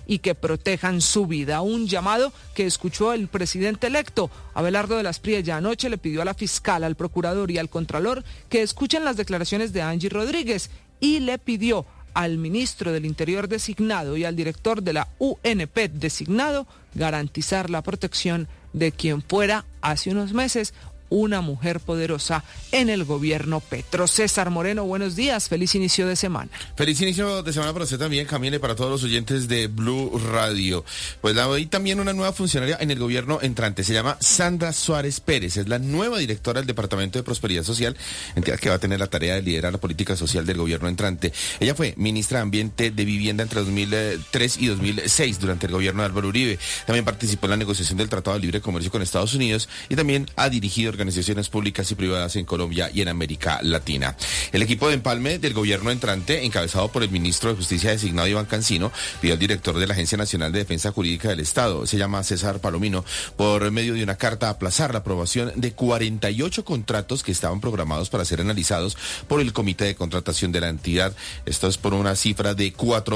y que protejan su vida. Un llamado que escuchó el presidente electo. Abelardo de las Priella anoche le pidió a la fiscal, al procurador y al contralor que escuchen las declaraciones de Angie Rodríguez y le pidió al ministro del Interior designado y al director de la UNP designado garantizar la protección de quien fuera hace unos meses una mujer poderosa en el gobierno Petro. César Moreno, buenos días, feliz inicio de semana. Feliz inicio de semana para usted también, Camila, y para todos los oyentes de Blue Radio. Pues la hay también una nueva funcionaria en el gobierno entrante, se llama Sandra Suárez Pérez, es la nueva directora del Departamento de Prosperidad Social, entidad que va a tener la tarea de liderar la política social del gobierno entrante. Ella fue ministra de Ambiente de Vivienda entre 2003 y 2006 durante el gobierno de Álvaro Uribe. También participó en la negociación del Tratado de Libre Comercio con Estados Unidos y también ha dirigido organizaciones públicas y privadas en Colombia y en América Latina. El equipo de empalme del gobierno entrante, encabezado por el ministro de Justicia designado Iván Cancino, pidió al director de la Agencia Nacional de Defensa Jurídica del Estado, se llama César Palomino, por medio de una carta aplazar la aprobación de 48 contratos que estaban programados para ser analizados por el Comité de Contratación de la entidad. Esto es por una cifra de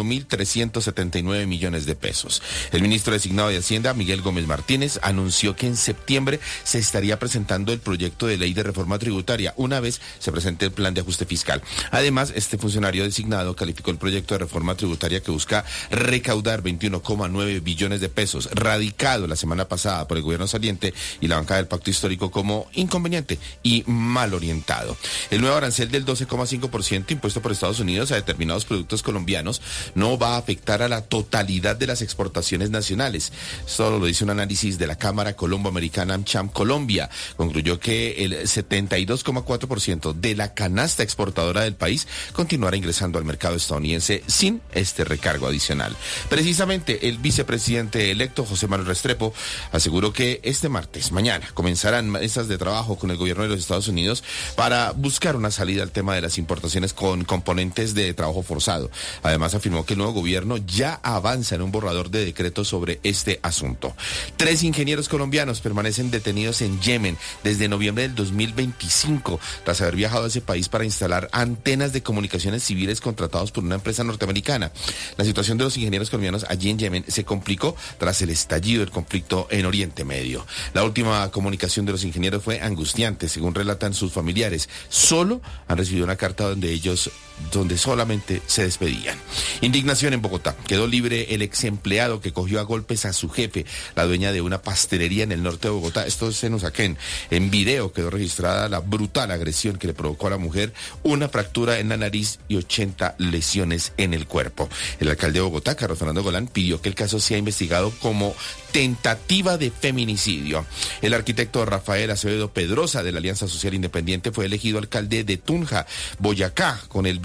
4.379 millones de pesos. El ministro designado de Hacienda, Miguel Gómez Martínez, anunció que en septiembre se estaría presentando el proyecto de ley de reforma tributaria una vez se presente el plan de ajuste fiscal. Además, este funcionario designado calificó el proyecto de reforma tributaria que busca recaudar 21,9 billones de pesos, radicado la semana pasada por el gobierno saliente y la bancada del Pacto Histórico, como inconveniente y mal orientado. El nuevo arancel del 12,5% impuesto por Estados Unidos a determinados productos colombianos no va a afectar a la totalidad de las exportaciones nacionales. Solo lo dice un análisis de la Cámara Colombo-Americana AmCham Colombia. Concluyó que el 72,4% de la canasta exportadora del país continuará ingresando al mercado estadounidense sin este recargo adicional. Precisamente, el vicepresidente electo, José Manuel Restrepo, aseguró que este martes, mañana, comenzarán mesas de trabajo con el gobierno de los Estados Unidos para buscar una salida al tema de las importaciones con componentes de trabajo forzado. Además, afirmó que el nuevo gobierno ya avanza en un borrador de decreto sobre este asunto. 3 ingenieros colombianos permanecen detenidos en Yemen desde noviembre del 2025, tras haber viajado a ese país para instalar antenas de comunicaciones civiles contratados por una empresa norteamericana. La situación de los ingenieros colombianos allí en Yemen se complicó tras el estallido del conflicto en Oriente Medio. La última comunicación de los ingenieros fue angustiante, según relatan sus familiares. Solo han recibido una carta donde solamente se despedían. Indignación en Bogotá. Quedó libre el ex empleado que cogió a golpes a su jefe, la dueña de una pastelería en el norte de Bogotá. Esto es en Usaquén. En video quedó registrada la brutal agresión que le provocó a la mujer, una fractura en la nariz y 80 lesiones en el cuerpo. El alcalde de Bogotá, Carlos Fernando Golán, pidió que el caso sea investigado como tentativa de feminicidio. El arquitecto Rafael Acevedo Pedrosa de la Alianza Social Independiente fue elegido alcalde de Tunja, Boyacá, con el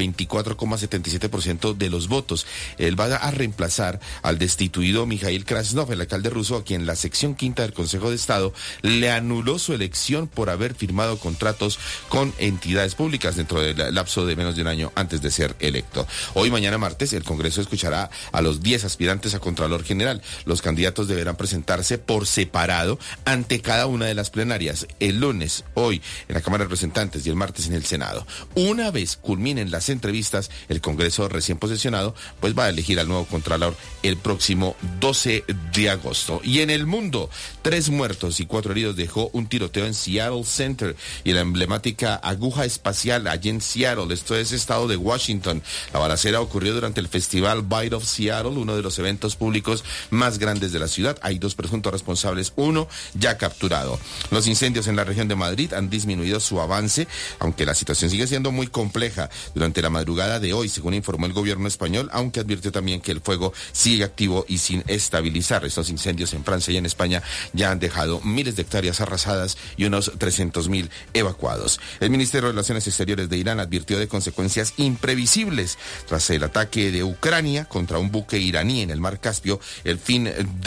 24,77% de los votos. Él va a reemplazar al destituido Mikhail Krasnov, el alcalde ruso, a quien la sección quinta del Consejo de Estado le anuló su elección por haber firmado contratos con entidades públicas dentro del lapso de menos de un año antes de ser electo. Hoy, mañana martes, el Congreso escuchará a los 10 aspirantes a Contralor General. Los candidatos deberán presentarse por separado ante cada una de las plenarias, el lunes, hoy, en la Cámara de Representantes y el martes en el Senado. Una vez culminen las entrevistas, el Congreso recién posesionado, pues va a elegir al nuevo Contralor el próximo 12 de agosto. Y en el mundo, 3 muertos y 4 heridos dejó un tiroteo en Seattle Center y la emblemática aguja espacial allí en Seattle, esto es estado de Washington. La balacera ocurrió durante el festival Bite of Seattle, uno de los eventos públicos más grandes de la ciudad. Hay 2 presuntos responsables, uno ya capturado. Los incendios en la región de Madrid han disminuido su avance, aunque la situación sigue siendo muy compleja durante la madrugada de hoy, según informó el gobierno español, aunque advirtió también que el fuego sigue activo y sin estabilizar. Estos incendios en Francia y en España ya han dejado miles de hectáreas arrasadas y unos 300.000 evacuados. El Ministerio de Relaciones Exteriores de Irán advirtió de consecuencias imprevisibles tras el ataque de Ucrania contra un buque iraní en el mar Caspio el fin de semana.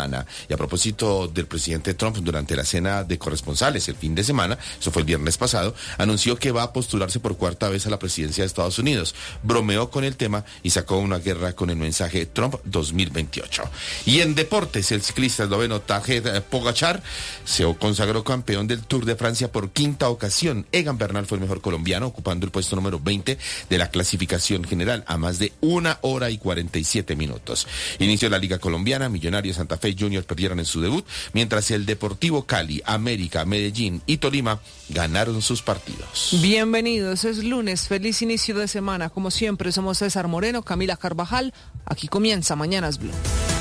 semana. Y a propósito del presidente Trump, durante la cena de corresponsales el fin de semana, eso fue el viernes pasado, anunció que va a postularse por cuarta vez a la presidencia de Estados Unidos. Bromeó con el tema y sacó una guerra con el mensaje Trump 2028. Y en deportes, el ciclista esloveno Tadej Pogačar se consagró campeón del Tour de Francia por quinta ocasión. Egan Bernal fue el mejor colombiano, ocupando el puesto número 20 de la clasificación general a más de 1 hora y 47 minutos. Inició la Liga Colombiana, Millonarios, Santa Fe Junior perdieron en su debut, mientras el Deportivo Cali, América, Medellín y Tolima ganaron sus partidos. Bienvenidos, es lunes, feliz inicio de semana. Como siempre, somos César Moreno, Camila Carvajal. Aquí comienza Mañanas Blue.